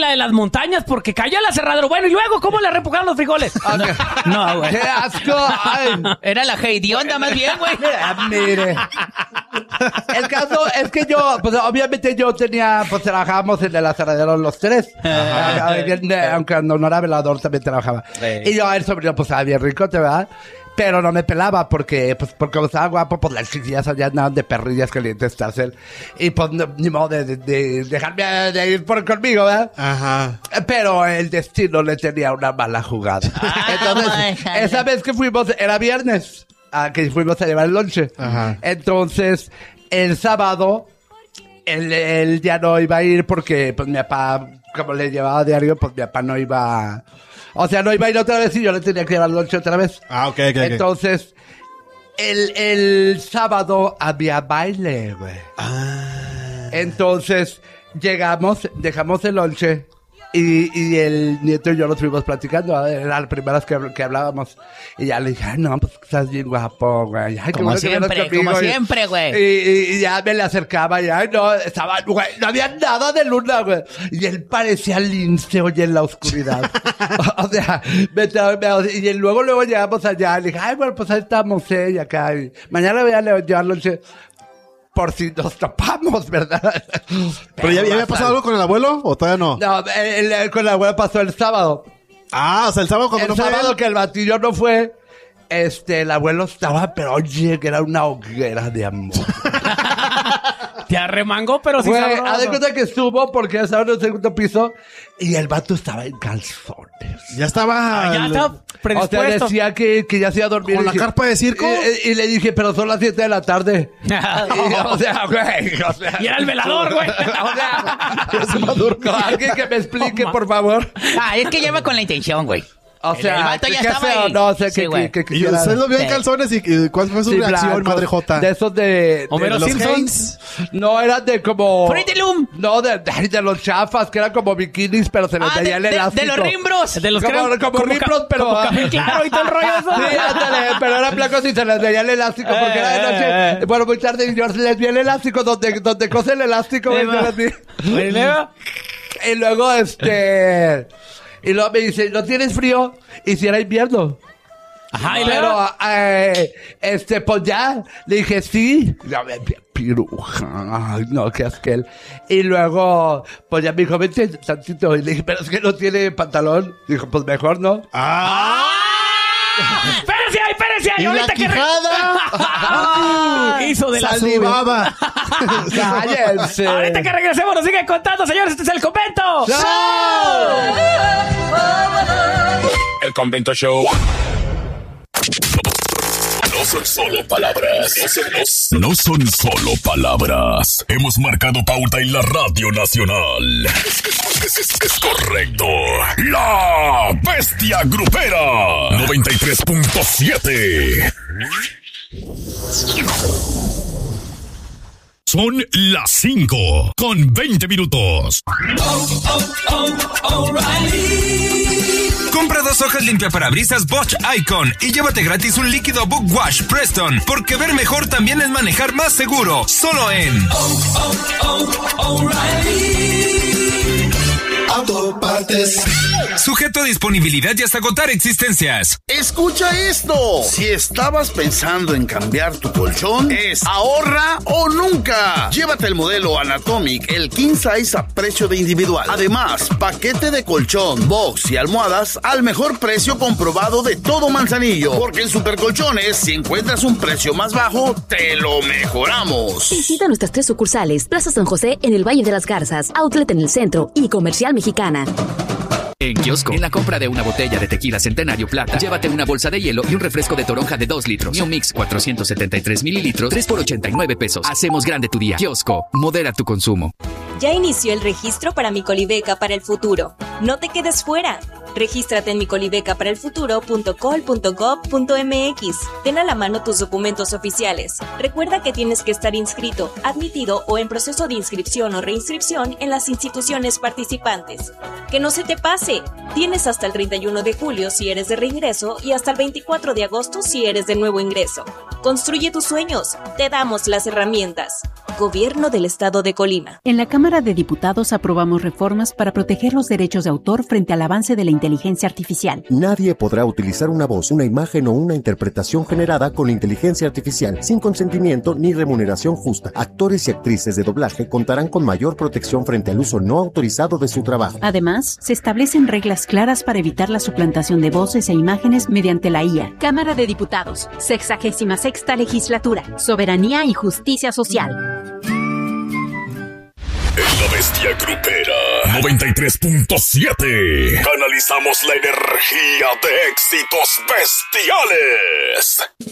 la de las montañas porque cayó el aserradero. Bueno, y luego, ¿cómo le repujaron los frijoles? No, güey. ¡Qué asco! Ay. Era la Heidionda más bien, güey. Mire. El caso es que yo, pues obviamente yo tenía, pues trabajábamos en el aserradero los tres. Aunque no era velador, también trabajaba. Y yo, el sobrino, pues estaba bien rico, ¿verdad? Pero no me pelaba porque como estaba guapo, pues las chiquillas allá andaban de perrillas calientes Tarsel. Y pues ni modo de dejarme de ir conmigo, ¿verdad? Ajá. Pero el destino le tenía una mala jugada. Entonces, esa vez que fuimos, era viernes, que fuimos a llevar el lonche. Ajá. Entonces, el sábado, él ya no iba a ir porque, pues mi papá, como le llevaba diario, pues mi papá no iba. O sea, no iba a ir otra vez y yo le tenía que llevar el lonche otra vez. Ah, ok. Entonces, el sábado había baile, güey. Entonces, llegamos, dejamos el lonche y el nieto y yo lo estuvimos platicando. Era las primeras que hablábamos. Y ya le dije, ay, no, pues estás bien guapo, güey. Ay, Como siempre, güey. Y ya me le acercaba y, ay, no, estaba, güey, no había nada de luna, güey. Y él parecía lince, oye, en la oscuridad. O sea, y luego llegamos allá. Y le dije, ay, bueno, pues ahí estamos, y acá. Y mañana voy a llevar lonche. Por si nos topamos, ¿verdad? ¿Pero ya había pasado algo con el abuelo o todavía no? No, con el abuelo pasó el sábado. Ah, o sea, el sábado cuando no fue. El sábado que el batillo no fue, el abuelo estaba, pero oye, que era una hoguera de amor. Te arremangó, pero sí Güey, sabroso. haz de cuenta que estuvo porque ya estaba en el segundo piso y el vato estaba en calzones. Ya estaba. Ya está O sea, predispuesto. decía que ya se iba a dormir. ¿Con la carpa de circo? Y le dije, pero son las 7 de la tarde. O sea, güey. Y era el velador, güey. O sea, alguien que me explique, por favor. Es que lleva con la intención, güey. O sea, el vato ya qué estaba feo, ahí. no sé Sí, güey. qué Y quisiera. usted lo vio en Sí. calzones y ¿cuál fue su Sí, reacción, blancos, madre Jota? de esos de Homero los Simpson. Hanes. no, eran de como... Fruity Loom. No, de los chafas, que eran como bikinis, pero se les veía el elástico. de los rimbros. De los como rimbros, pero... como café claro y todo el rollo eso. Sí, ándale, pero eran blancos y se les veía el elástico porque era de noche. Bueno, muy tarde y yo les vi el elástico donde cose el elástico. Güey, yo les vi. Y luego, y luego me dice, ¿no tienes frío? Y si era invierno. Ajá, y luego. Pero, pues ya, le dije, sí. Ya me piruja. Ay, no, qué asquel. Y luego, pues ya me dijo, vente tantito. Y le dije, pero es que no tiene pantalón. Dijo, pues mejor, ¿no? Espérense ahí, Y la ahorita que quijada. hizo de la Salivaba. Cállense. Ahorita que regresemos nos siguen contando, señores, este es el convento. El Convento Show. No son solo palabras. No son solo palabras. Hemos marcado pauta en la Radio Nacional. Es correcto. La Bestia Grupera. 93.7. Son las 5 con 20 minutos. Compra 2 hojas limpiaparabrisas Bosch Icon y llévate gratis un líquido Book Wash Preston, porque ver mejor también es manejar más seguro. Solo en Autopartes. Sujeto a disponibilidad y hasta agotar existencias. Escucha esto. Si estabas pensando en cambiar tu colchón, es ahorra o nunca. Llévate el modelo Anatomic, el King Size a precio de individual. Además, paquete de colchón, box y almohadas al mejor precio comprobado de todo Manzanillo. Porque en Supercolchones, si encuentras un precio más bajo, te lo mejoramos. Visita nuestras 3 sucursales: Plaza San José en el Valle de las Garzas, Outlet en el centro y Comercial Mexicana. En Kiosco, en la compra de una botella de tequila Centenario Plata, llévate una bolsa de hielo y un refresco de toronja de 2 litros. New Mix 473 mililitros, 3 por 89 pesos. Hacemos grande tu día. Kiosco, modera tu consumo. Ya inició el registro para Mi Colibeca para el futuro. No te quedes fuera. Regístrate en micolibeca-para-el-futuro.col.gov.mx. Ten a la mano tus documentos oficiales. Recuerda que tienes que estar inscrito, admitido o en proceso de inscripción o reinscripción en las instituciones participantes. Que no se te pase. Tienes hasta el 31 de julio si eres de reingreso y hasta el 24 de agosto si eres de nuevo ingreso. Construye tus sueños. Te damos las herramientas. Gobierno del Estado de Colima. En la Cámara de Diputados aprobamos reformas para proteger los derechos de autor frente al avance de la inteligencia artificial. Nadie podrá utilizar una voz, una imagen o una interpretación generada con inteligencia artificial sin consentimiento ni remuneración justa. Actores y actrices de doblaje contarán con mayor protección frente al uso no autorizado de su trabajo. Además, se establecen reglas claras para evitar la suplantación de voces e imágenes mediante la IA. Cámara de Diputados, 66ª Legislatura, Soberanía y Justicia Social. En la Bestia Grupera 93.7 canalizamos la energía de éxitos bestiales.